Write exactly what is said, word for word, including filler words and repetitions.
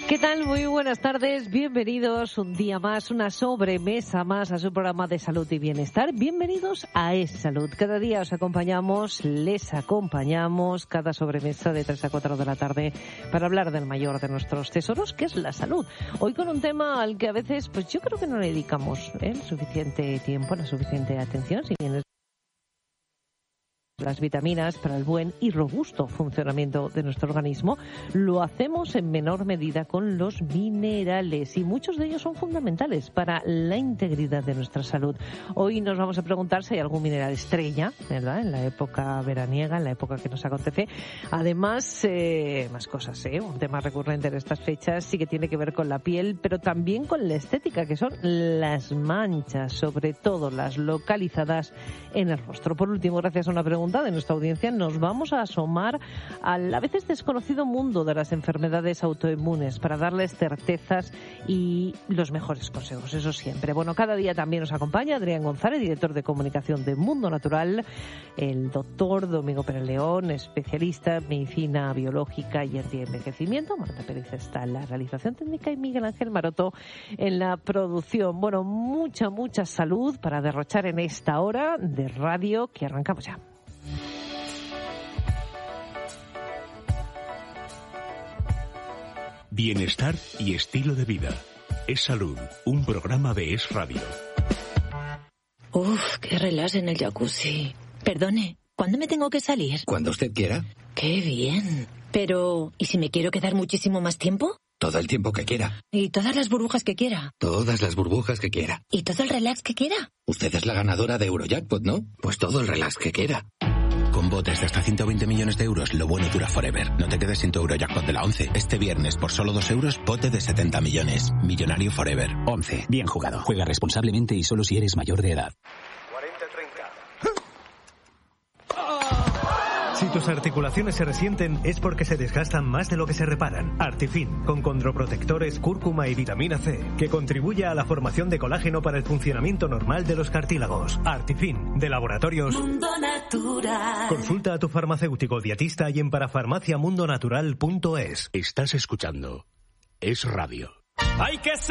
¿Qué tal? Muy buenas tardes, bienvenidos un día más, una sobremesa más a su programa de salud y bienestar. Bienvenidos a Es Salud. Cada día os acompañamos, les acompañamos cada sobremesa de tres a cuatro de la tarde para hablar del mayor de nuestros tesoros, que es la salud. Hoy con un tema al que a veces, pues yo creo que no le dedicamos ¿eh? el suficiente tiempo, la suficiente atención, si bien es las vitaminas para el buen y robusto funcionamiento de nuestro organismo, lo hacemos en menor medida con los minerales y muchos de ellos son fundamentales para la integridad de nuestra salud. Hoy nos vamos a preguntar si hay algún mineral estrella, ¿verdad?, en la época veraniega, en la época que nos acontece. Además, eh, más cosas, ¿eh? Un tema recurrente en estas fechas sí que tiene que ver con la piel, pero también con la estética, que son las manchas, sobre todo las localizadas en el rostro. Por último, gracias a una pregunta de nuestra audiencia, nos vamos a asomar al a veces desconocido mundo de las enfermedades autoinmunes para darles certezas y los mejores consejos, eso siempre. Bueno, cada día también nos acompaña Adrián González, director de comunicación de Mundo Natural, el doctor Domingo Pérez León, especialista en medicina biológica y antienvejecimiento. Marta Pérez está en la realización técnica y Miguel Ángel Maroto en la producción. Bueno, mucha, mucha salud para derrochar en esta hora de radio que arrancamos ya. Bienestar y estilo de vida. Es Salud, un programa de Es Radio. Uf, qué relax en el jacuzzi. Perdone, ¿cuándo me tengo que salir? Cuando usted quiera. Qué bien. Pero, ¿y si me quiero quedar muchísimo más tiempo? Todo el tiempo que quiera. ¿Y todas las burbujas que quiera? Todas las burbujas que quiera. ¿Y todo el relax que quiera? Usted es la ganadora de Eurojackpot, ¿no? Pues todo el relax que quiera. Con botes de hasta ciento veinte millones de euros, lo bueno dura forever. No te quedes sin tu Eurojackpot de la once. Este viernes, por solo dos euros, bote de setenta millones. Millonario forever. once. Bien jugado. Juega responsablemente y solo si eres mayor de edad. cuarenta treinta. Si tus articulaciones se resienten es porque se desgastan más de lo que se reparan. Artifin, con condroprotectores, cúrcuma y vitamina C, que contribuye a la formación de colágeno para el funcionamiento normal de los cartílagos. Artifin, de Laboratorios Mundo Natural. Consulta a tu farmacéutico dietista y en parafarmaciamundonatural punto es. Estás escuchando Es Radio. ¡Hay que